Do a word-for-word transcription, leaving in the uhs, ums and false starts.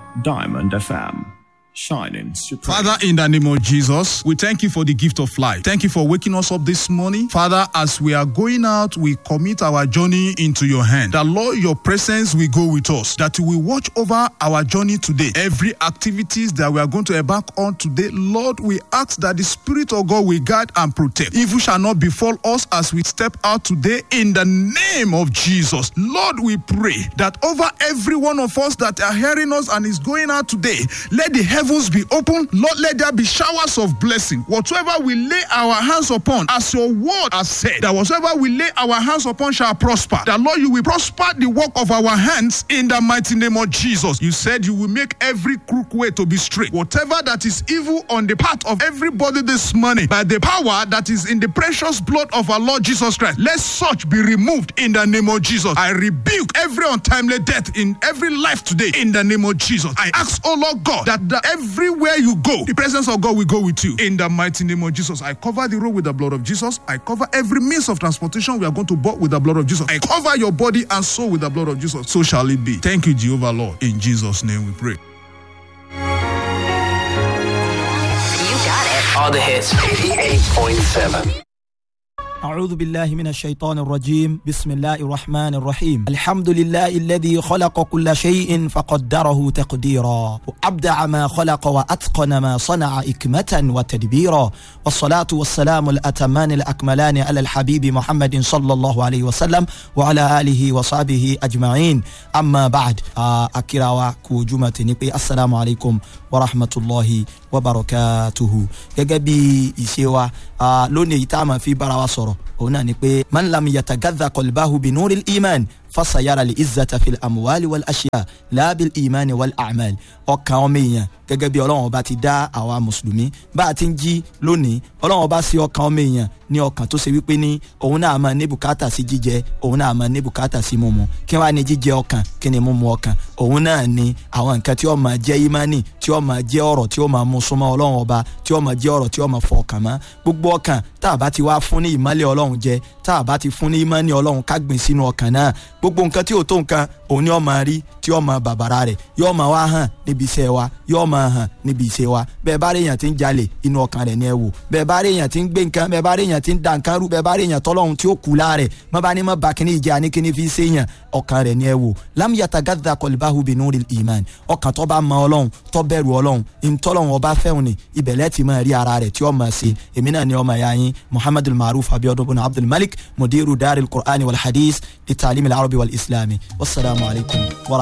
Diamond F M. Shining supreme. Father, in the name of Jesus, we thank you for the gift of life. Thank you for waking us up this morning. Father, as we are going out, we commit our journey into your hand. That, Lord, your presence will go with us. That you will watch over our journey today. Every activities that we are going to embark on today, Lord, we ask that the Spirit of God will guide and protect. Evil shall not befall us as we step out today in the name of Jesus. Lord, we pray that over every one of us that are hearing us and is going out today, let the heavens be open. Lord, let there be showers of blessing. Whatsoever we lay our hands upon, as your word has said, that whatsoever we lay our hands upon shall prosper. That, Lord, you will prosper the work of our hands in the mighty name of Jesus. You said you will make every crooked way to be straight. Whatever that is evil on the part of everybody this morning, by the power that is in the precious blood of our Lord Jesus Christ, let such be removed in the name of Jesus. I rebuke every untimely death in every life today in the name of Jesus. I ask, oh Lord God, that the everywhere you go, the presence of God will go with you. In the mighty name of Jesus, I cover the road with the blood of Jesus. I cover every means of transportation we are going to board with the blood of Jesus. I cover your body and soul with the blood of Jesus. So shall it be. Thank you, Jehovah Lord. In Jesus' name we pray. You got it. All the hits. eighty-eight point seven. أعوذ بالله من الشيطان الرجيم بسم الله الرحمن الرحيم الحمد لله الذي خلق كل شيء فقدره تقديرا وأبدع ما خلق وأتقن ما صنع إكمة وتدبيرا والصلاة والسلام الأتمان الأكملان على الحبيب محمد صلى الله عليه وسلم وعلى آله وصحبه أجمعين أما بعد أكراوا كوجمة نقي السلام عليكم ورحمة الله وبركاته يجبي إسيوا لوني تاما في براوسر هنا نقي من لم يتغذى قلبه بنور الإيمان فسيرى العزة في الأموال والأشياء لا بالإيمان والأعمال ọkàn ọmọ èèyàn gẹ́gẹ́ bí Ọlọ́run ọba ti dá àwa mùsùlùmí bá a ti ń jí lónìí Ọlọ́run ọba sí ọkàn ọmọ èèyàn ní ọkàn tó ṣe wípé ní òun náà máa ní bùkátà sí jíjẹ òun náà máa ní bùkátà sí mímu kí wàá ní jíjẹ ọkàn kí ni mímu ọkàn òun náà ní àwọn nǹkan tí ó máa jẹ́ ìmánì tí ó máa jẹ́ ọ̀rọ̀ tí ó máa mú súnmọ́ Ọlọ́run ọba tí ó máa jẹ́ ọ̀rọ̀ tí ó máa fọ ọkàn mọ́ gbogbo ọkàn tá a bá ti wá fún ní ìmọ́lẹ̀ Ọlọ́run jẹ tá a bá ti fún ní ìmánì Ọlọ́run ká gbìn sínú ọkàn náà gbogbo nǹkan tí ò tó nǹkan òun ni ó máa rí tí ó máa bàbàrà rẹ̀ yóò máa wá hàn níbi iṣẹ́ wa yóò máa hàn níbi iṣẹ́ wa bẹ́ẹ̀ bá rí èèyàn tí ń jalè inú ọkàn rẹ̀ ni ẹ wò bẹ́ẹ̀ bá rí èèyàn tí ń gbé nǹkan bẹ́ẹ̀ bá rí èèyàn tí ń da nǹkan rú bẹ́ẹ̀ bá rí èèyàn tọ́lọ́hun tí ó kú láàrẹ̀ má bá ní má ba kíní ìjà ní kíní fi ṣe èèyàn ọkàn rẹ̀ ni ẹ wò lam yatagadda qalbahu binuril iman ọkàn tó bá mọ Ọlọ́run tó bẹ̀rù Ọlọ́run ìtọ́lọ́hun ọba fẹ́hùn ni ibẹ̀lẹ́ ti máa rí ara rẹ̀ tí ó máa ṣe èmi náà ni ọmọ ẹ̀yà yín Muhammadul Maruf Abiodun bin Abdul Malik mudiru daril Qur'ani wal hadith li ta'lim al arabi wal islami wassalamu alaikum.